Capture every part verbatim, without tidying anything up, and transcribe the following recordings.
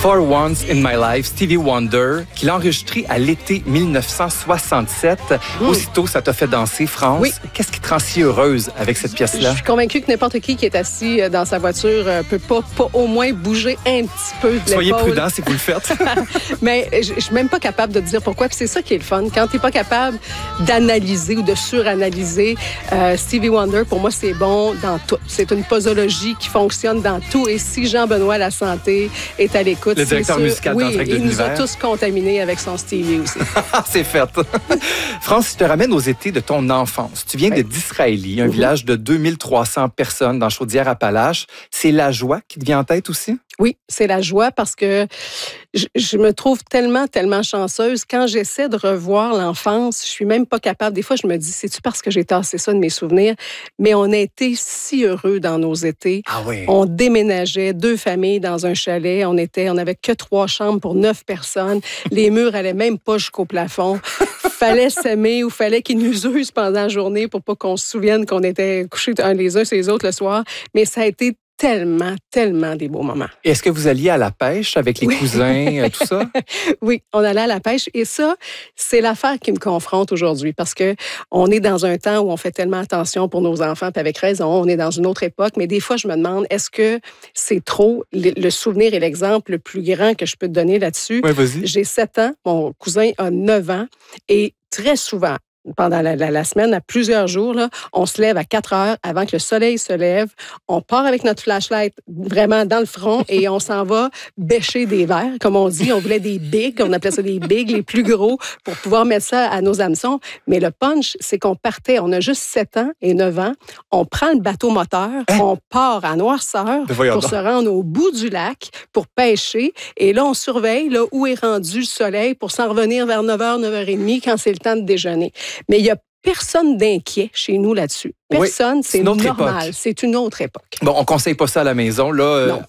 For Once in My Life, Stevie Wonder, qu'il a enregistré à l'été mille neuf cent soixante-sept. Mmh. Aussitôt, ça t'a fait danser, France. Oui. Qu'est-ce qui te rend si heureuse avec cette pièce-là? Je suis convaincue que n'importe qui qui est assis dans sa voiture ne peut pas, pas au moins bouger un petit peu de l'épaule. Soyez prudents si vous le faites. Mais je ne suis même pas capable de te dire pourquoi. Puis c'est ça qui est le fun. Quand tu n'es pas capable d'analyser ou de suranalyser, euh, Stevie Wonder, pour moi, c'est bon dans tout. C'est une posologie qui fonctionne dans tout. Et si Jean-Benoît Lasanté est à l'écoute, le directeur sûr, musical oui, d'Entraque de il l'univers. nous a tous contaminés avec son Stevie aussi. C'est fait. France, je te ramène aux étés de ton enfance. Tu viens oui. de Disraeli, un mm-hmm. village de deux mille trois cents personnes dans Chaudière-Appalaches. C'est la joie qui te vient en tête aussi? Oui, c'est la joie parce que je, je me trouve tellement, tellement chanceuse. Quand j'essaie de revoir l'enfance, je suis même pas capable. Des fois, je me dis, c'est-tu parce que j'ai tassé ça de mes souvenirs? Mais on a été si heureux dans nos étés. Ah oui. On déménageait deux familles dans un chalet. On était, on n'avait que trois chambres pour neuf personnes. Les murs allaient même pas jusqu'au plafond. Fallait s'aimer ou fallait qu'ils nous usent pendant la journée pour pas qu'on se souvienne qu'on était couchés un les uns sur les autres le soir. Mais ça a été tellement, tellement des beaux moments. Et est-ce que vous alliez à la pêche avec les oui. cousins, tout ça? Oui, on allait à la pêche. Et ça, c'est l'affaire qui me confronte aujourd'hui parce que on est dans un temps où on fait tellement attention pour nos enfants, puis avec raison, on est dans une autre époque. Mais des fois, je me demande, est-ce que c'est trop le, le souvenir et l'exemple le plus grand que je peux te donner là-dessus? Oui, vas-y. J'ai sept ans, mon cousin a neuf ans et très souvent, pendant la, la, la semaine, à plusieurs jours, là, on se lève à quatre heures avant que le soleil se lève. On part avec notre flashlight vraiment dans le front et on s'en va bêcher des verres, comme on dit. On voulait des bigs, on appelait ça des bigs, les plus gros, pour pouvoir mettre ça à nos hameçons. Mais le punch, c'est qu'on partait, on a juste sept ans et neuf ans. On prend le bateau moteur, hein? On part à noirceur pour donc. se rendre au bout du lac pour pêcher. Et là, on surveille là, où est rendu le soleil pour s'en revenir vers neuf heures, neuf heures trente quand c'est le temps de déjeuner. Mais il n'y a personne d'inquiet chez nous là-dessus. Personne, oui, c'est, c'est normal. Époque. C'est une autre époque. Bon, on ne conseille pas ça à la maison. Là, non.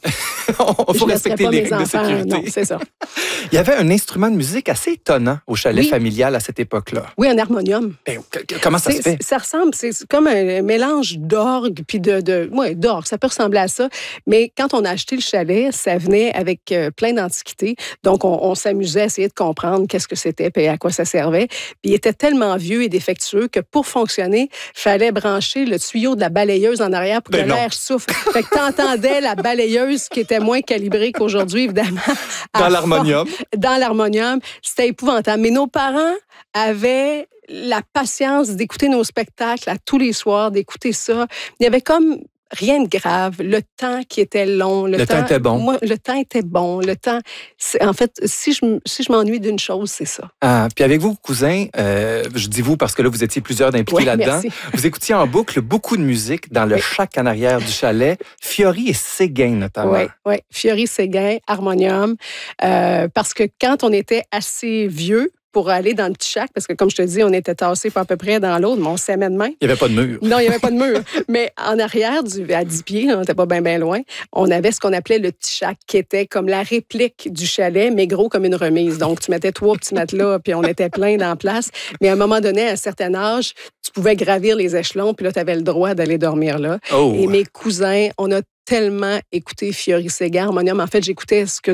Il faut respecter les règles de sécurité. Non, c'est ça. Il y avait un instrument de musique assez étonnant au chalet oui. familial à cette époque-là. Oui, un harmonium. Ben, comment ça c'est, se fait? Ça ressemble, c'est comme un mélange d'orgue puis de, de ouais, d'orgue. Ça peut ressembler à ça. Mais quand on a acheté le chalet, ça venait avec euh, plein d'antiquités. Donc, on, on s'amusait à essayer de comprendre qu'est-ce que c'était et à quoi ça servait. Puis, il était tellement vieux et défectueux que pour fonctionner, il fallait brancher le tuyau de la balayeuse en arrière pour ben que non. l'air souffle. Fait que t'entendais la balayeuse qui était moins calibrée qu'aujourd'hui, évidemment. Dans l'harmonium. Fort, dans l'harmonium. C'était épouvantable. Mais nos parents avaient la patience d'écouter nos spectacles à tous les soirs, d'écouter ça. Il y avait comme rien de grave. Le temps qui était long. Le, le temps, temps était bon. Moi, le temps était bon. Le temps... En fait, si je, si je m'ennuie d'une chose, c'est ça. Ah, puis avec vous, cousins, euh, je dis vous parce que là, vous étiez plusieurs d'impliqués oui, là-dedans. Merci. Vous écoutiez en boucle beaucoup de musique dans le oui. shack en arrière du chalet. Fiori et Séguin, notamment. Oui, oui. Fiori, Séguin, harmonium. Euh, parce que quand on était assez vieux, pour aller dans le petit shack, parce que, comme je te dis, on était tassés pas à peu près dans l'autre, mais on s'aimait de main. Il n'y avait pas de mur. Non, il n'y avait pas de mur. Mais en arrière, du, à dix pieds, on n'était pas bien, bien loin, on avait ce qu'on appelait le petit shack, qui était comme la réplique du chalet, mais gros comme une remise. Donc, tu mettais trois petits matelas, puis on était plein dans la place. Mais à un moment donné, à un certain âge, tu pouvais gravir les échelons, puis là, tu avais le droit d'aller dormir là. Oh. Et mes cousins, on a tellement écouté Fiori Séguin, harmonium. En fait, j'écoutais ce que